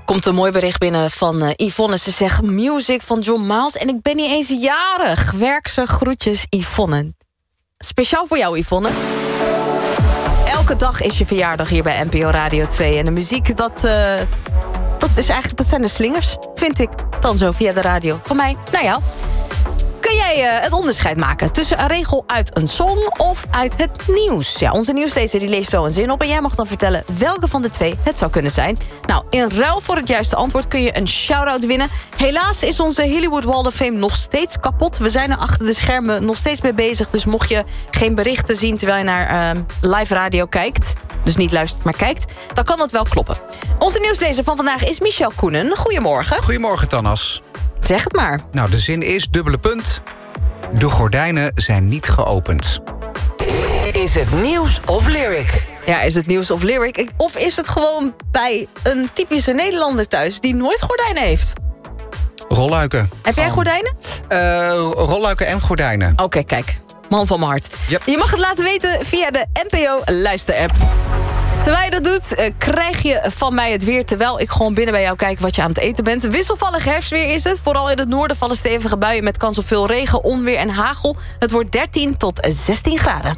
Komt een mooi bericht binnen van Yvonne. Ze zegt music van John Miles en ik ben niet eens jarig. Werkse groetjes Yvonne. Speciaal voor jou Yvonne. Elke dag is je verjaardag hier bij NPO Radio 2. En de muziek, dat zijn de slingers, vind ik. Dan zo via de radio. Van mij naar jou. Kun jij het onderscheid maken tussen een regel uit een song of uit het nieuws? Ja, onze nieuwslezer die leest zo een zin op en jij mag dan vertellen welke van de twee het zou kunnen zijn. Nou, in ruil voor het juiste antwoord kun je een shout-out winnen. Helaas is onze Hollywood Wall of Fame nog steeds kapot. We zijn er achter de schermen nog steeds mee bezig. Dus mocht je geen berichten zien terwijl je naar live radio kijkt, dus niet luistert, maar kijkt, dan kan dat wel kloppen. Onze nieuwslezer van vandaag is Michel Koenen. Goedemorgen. Goedemorgen, Tannas. Zeg het maar. Nou, de zin is, dubbele punt. De gordijnen zijn niet geopend. Is het nieuws of lyric? Ja, is het nieuws of lyric? Of is het gewoon bij een typische Nederlander thuis die nooit gordijnen heeft? Rolluiken. Heb jij gordijnen? Rolluiken en gordijnen. Oké, kijk. Man van mijn hart. Yep. Je mag het laten weten via de NPO Luister-app. Terwijl je dat doet, krijg je van mij het weer terwijl ik gewoon binnen bij jou kijk wat je aan het eten bent. Wisselvallig herfstweer is het. Vooral in het noorden vallen stevige buien met kans op veel regen, onweer en hagel. Het wordt 13 tot 16 graden.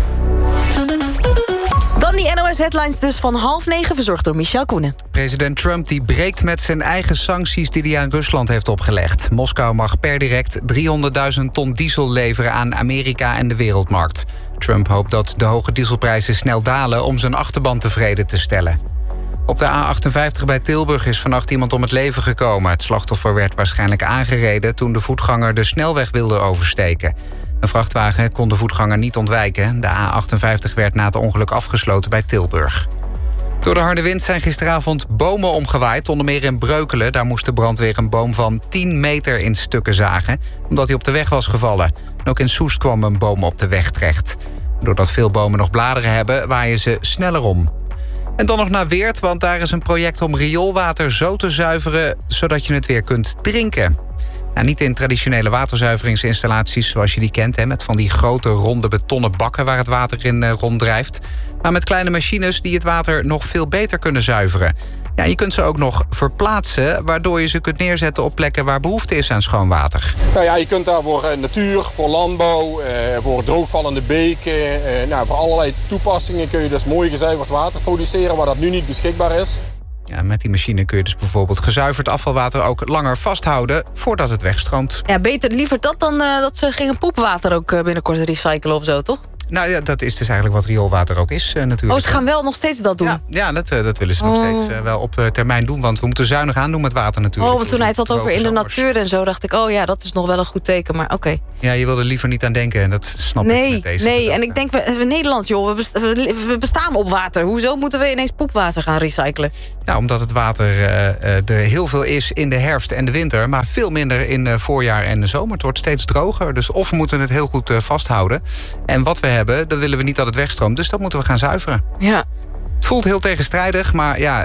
Dan die NOS-headlines dus van 8:30, verzorgd door Michel Koenen. President Trump die breekt met zijn eigen sancties die hij aan Rusland heeft opgelegd. Moskou mag per direct 300.000 ton diesel leveren aan Amerika en de wereldmarkt. Trump hoopt dat de hoge dieselprijzen snel dalen om zijn achterban tevreden te stellen. Op de A58 bij Tilburg is vannacht iemand om het leven gekomen. Het slachtoffer werd waarschijnlijk aangereden toen de voetganger de snelweg wilde oversteken. Een vrachtwagen kon de voetganger niet ontwijken. De A58 werd na het ongeluk afgesloten bij Tilburg. Door de harde wind zijn gisteravond bomen omgewaaid, onder meer in Breukelen. Daar moest de brandweer een boom van 10 meter in stukken zagen, omdat hij op de weg was gevallen. En ook in Soest kwam een boom op de weg terecht. Doordat veel bomen nog bladeren hebben, waaien ze sneller om. En dan nog naar Weert, want daar is een project om rioolwater zo te zuiveren, zodat je het weer kunt drinken. Nou, niet in traditionele waterzuiveringsinstallaties zoals je die kent, hè, met van die grote ronde betonnen bakken waar het water in ronddrijft, maar met kleine machines die het water nog veel beter kunnen zuiveren. Ja, je kunt ze ook nog verplaatsen, waardoor je ze kunt neerzetten op plekken waar behoefte is aan schoon water. Nou ja, je kunt daar voor natuur, voor landbouw, voor droogvallende beken, voor allerlei toepassingen kun je dus mooi gezuiverd water produceren waar dat nu niet beschikbaar is. Ja, met die machine kun je dus bijvoorbeeld gezuiverd afvalwater ook langer vasthouden voordat het wegstroomt. Ja, beter liever dat dan dat ze gingen poepwater ook binnenkort recyclen of zo, toch? Nou ja, dat is dus eigenlijk wat rioolwater ook is natuurlijk. Oh, ze gaan wel nog steeds dat doen? Ja, dat willen ze nog steeds wel op termijn doen. Want we moeten zuinig aandoen met water natuurlijk. Oh, want toen hij het had over in de natuur en zo, dacht ik, oh ja, dat is nog wel een goed teken, maar oké. Ja, je wilde er liever niet aan denken en dat snap ik met deze. Nee, en ik denk, we Nederland, joh, we bestaan op water. Hoezo moeten we ineens poepwater gaan recyclen? Nou, omdat het water er heel veel is in de herfst en de winter, maar veel minder in voorjaar en de zomer. Het wordt steeds droger, dus of we moeten het heel goed vasthouden. En wat we hebben, dat willen we niet dat het wegstroomt, dus dat moeten we gaan zuiveren. Ja. Het voelt heel tegenstrijdig, maar ja,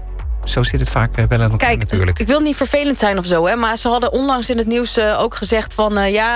zo zit het vaak wel in elkaar natuurlijk. Kijk, ik wil niet vervelend zijn of zo, hè, maar ze hadden onlangs in het nieuws ook gezegd van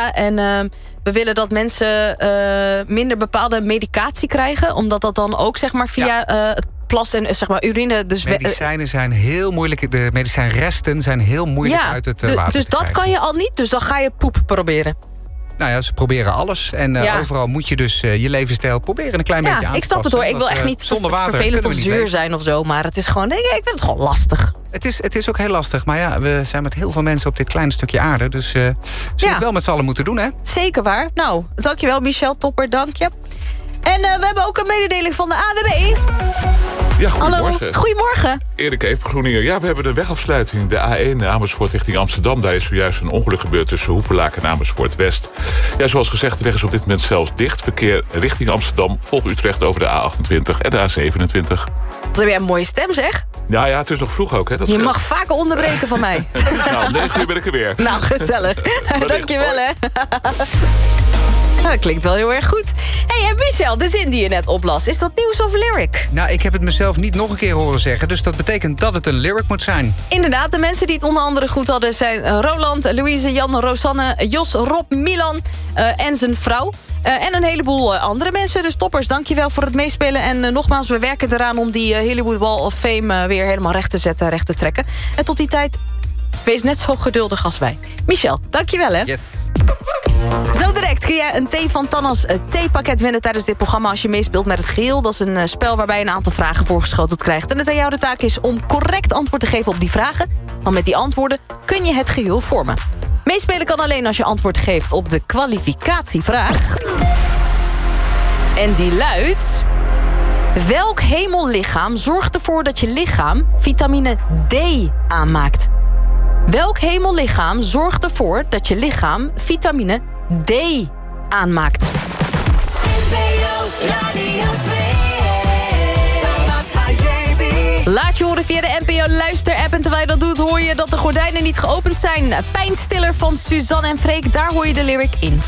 we willen dat mensen minder bepaalde medicatie krijgen, omdat dat dan ook zeg maar via het plas en zeg maar urine. Dus medicijnen zijn heel moeilijk, de medicijnresten zijn heel moeilijk uit het water dus te dat krijgen. Kan je al niet, dus dan ga je poep proberen. Nou ja, ze proberen alles. En overal moet je dus je levensstijl proberen een klein beetje aan te passen. Ik snap het hoor. Ik wil echt niet zonder water vervelend of zuur zijn of zo. Maar het is gewoon, ik vind het gewoon lastig. Het is ook heel lastig. Maar ja, we zijn met heel veel mensen op dit kleine stukje aarde. Dus zullen het wel met z'n allen moeten doen, hè? Zeker waar. Nou, dankjewel Michel. Topper, dank je. En we hebben ook een mededeling van de AWB. Ja, goedemorgen. Hallo, goedemorgen. Erik even Groenier. Ja, we hebben de wegafsluiting. De A1 Amersfoort richting Amsterdam. Daar is zojuist een ongeluk gebeurd tussen Hoepelaak en Amersfoort West. Ja, zoals gezegd, de weg is op dit moment zelfs dicht. Verkeer richting Amsterdam, volg Utrecht over de A28 en de A27. Wat heb jij een mooie stem, zeg. Ja, het is nog vroeg ook, hè. Dat je mag vaker onderbreken van mij. Nou, 9 uur ben ik er weer. Nou, gezellig. Dankjewel, hè. Nou, dat klinkt wel heel erg goed. Hey, en Michel, de zin die je net oplas, is dat nieuws of lyric? Nou, ik heb het mezelf niet nog een keer horen zeggen, dus dat betekent dat het een lyric moet zijn. Inderdaad, de mensen die het onder andere goed hadden zijn Roland, Louise, Jan, Rosanne, Jos, Rob, Milan en zijn vrouw. En een heleboel andere mensen. Dus toppers, dankjewel voor het meespelen. En nogmaals, we werken eraan om die Hollywood Wall of Fame weer helemaal recht te zetten, recht te trekken. En tot die tijd, wees net zo geduldig als wij. Michel, dankjewel hè. Yes. Zo direct kun jij een thee van Tannas theepakket winnen tijdens dit programma als je meespeelt met het geheel. Dat is een spel waarbij je een aantal vragen voorgeschoteld krijgt. En het aan jou de taak is om correct antwoord te geven op die vragen. Want met die antwoorden kun je het geheel vormen. Meespelen kan alleen als je antwoord geeft op de kwalificatievraag. En die luidt: welk hemellichaam zorgt ervoor dat je lichaam vitamine D aanmaakt? Welk hemellichaam zorgt ervoor dat je lichaam vitamine D aanmaakt? Laat je horen via de NPO Luister-app. En terwijl je dat doet hoor je dat de gordijnen niet geopend zijn. Pijnstiller van Suzanne en Freek, daar hoor je de lyric in.